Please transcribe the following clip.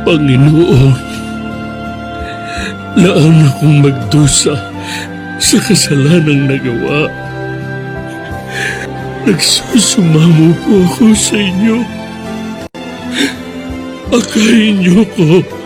Panginoon, laan akong magdusa sa kasalanang nagawa. Nagsusumamo po ako sa inyo. Pakain niyo ko